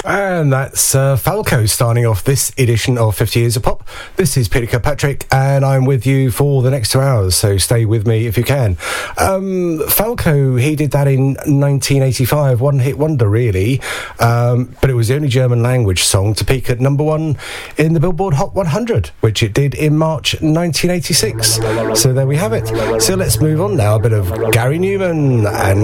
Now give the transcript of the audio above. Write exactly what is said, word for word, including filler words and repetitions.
And that's uh, Falco starting off this edition of fifty Years of Pop. This is Peter Kirkpatrick, and I'm with you for the next two hours, so stay with me if you can. Um, Falco, he did that in nineteen eighty-five, one-hit wonder, really, um, but it was the only German language song to peak at number one in the Billboard Hot one hundred, which it did in March nineteen eighty-six. So there we have it. So let's move on now, a bit of Gary Newman and